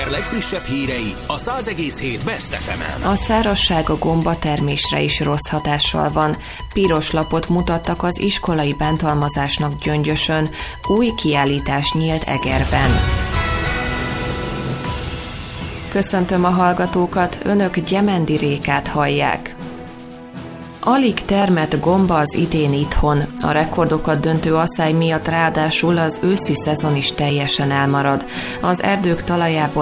Eger legfrissebb hírei a 100,7 Best FM-en. A szárazság a gombatermésre is rossz hatással van. Piros lapot mutattak az iskolai bántalmazásnak Gyöngyösön. Új kiállítás nyílt Egerben. Köszöntöm a hallgatókat, önök Gyemendi Rékát hallják. Alig termett gomba az idén itthon. A rekordokat döntő asszály miatt ráadásul az őszi szezon is teljesen elmarad. Az erdők talajából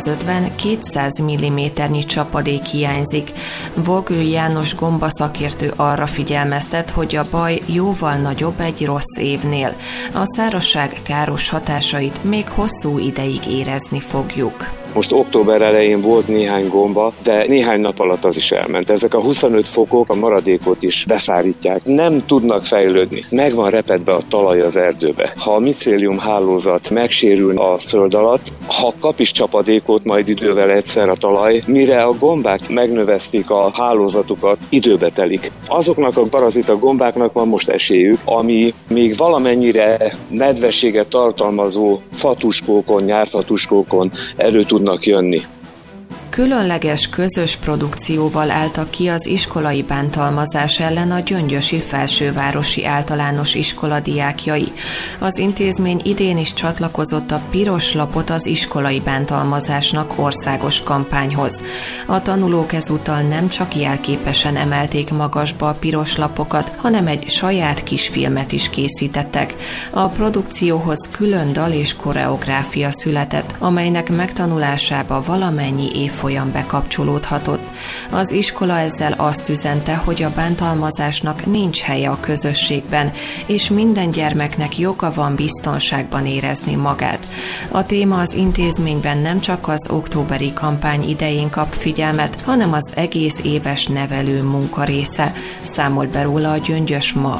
150-200 mm csapadék hiányzik. Vogő János gomba szakértő arra figyelmeztet, hogy a baj jóval nagyobb egy rossz évnél. A szárazság káros hatásait még hosszú ideig érezni fogjuk. Most október elején volt néhány gomba, de néhány nap alatt az is elment. Ezek a 25 fokok a maradékot is beszárítják. Nem tudnak fejlődni. Meg van repedve a talaj az erdőbe. Ha a micélium hálózat megsérül a föld alatt, ha kap is csapadékot majd idővel egyszer a talaj, mire a gombák megnövesztik a hálózatukat, időbe telik. Azoknak a parazita gombáknak van most esélyük, ami még valamennyire nedvességet tartalmazó fatuskókon, nyárfatuskókon elő tudnak jönni. Különleges közös produkcióval álltak ki az iskolai bántalmazás ellen a gyöngyösi Felsővárosi Általános Iskola diákjai. Az intézmény idén is csatlakozott a Piros lapot az iskolai bántalmazásnak országos kampányhoz. A tanulók ezúttal nem csak jelképesen emelték magasba a piros lapokat, hanem egy saját kisfilmet is készítettek. A produkcióhoz külön dal és koreográfia született, amelynek megtanulásába valamennyi évfolyam bekapcsolódhatott. Az iskola ezzel azt üzente, hogy a bántalmazásnak nincs helye a közösségben, és minden gyermeknek joga van biztonságban érezni magát. A téma az intézményben nem csak az októberi kampány idején kap figyelmet, hanem az egész éves nevelő munka része, számolt be róla a Gyöngyös ma.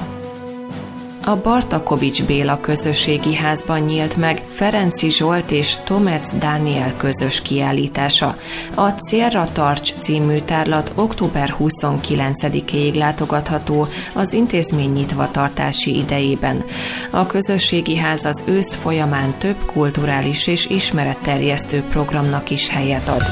A Bartakovics Béla közösségi házban nyílt meg Ferenczy Zsolt és Tomec Dániel közös kiállítása. A Célra Tarts című tárlat október 29-ig látogatható az intézmény nyitvatartási idejében. A közösségi ház az ősz folyamán több kulturális és ismeretterjesztő programnak is helyet ad.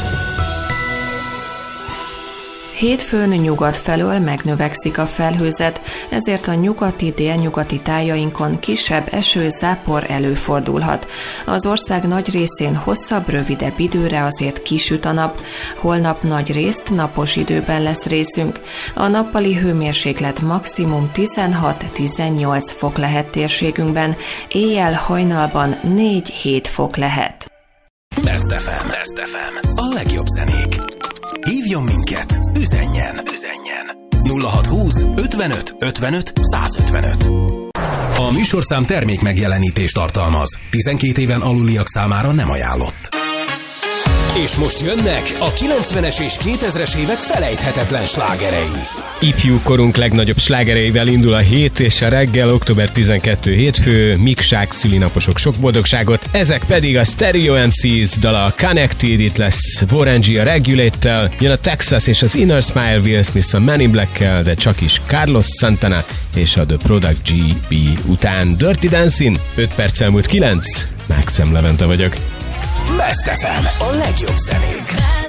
Hétfőn nyugat felől megnövekszik a felhőzet, ezért a nyugati-délnyugati tájainkon kisebb eső-zápor előfordulhat. Az ország nagy részén hosszabb, rövidebb időre azért kisüt a nap, holnap nagy részt napos időben lesz részünk. A nappali hőmérséklet maximum 16-18 fok lehet térségünkben, éjjel hajnalban 4-7 fok lehet. Best FM. Best FM. A legjobb zenék. Hívjon minket, üzenjen 0620 55 55 155. A műsorszám termék megjelenítést tartalmaz. 12 éven aluliak számára nem ajánlott. És most jönnek a 90-es és 2000-es évek felejthetetlen slágerei. Ifjú korunk legnagyobb slágereivel indul a hét, és a reggel október 12 hétfő, Miksák szülinaposok sok boldogságot, ezek pedig a Stereo MCs dala Connected, itt lesz Warren G a Regulate-tel, jön a Texas és az Inner Smile, Will Smith a Men in Black-kel, de csak is Carlos Santana és a The Product GB után Dirty Dancing, 5 perccel múlt 9, Maxem Levente vagyok. Best FM, a legjobb zenék.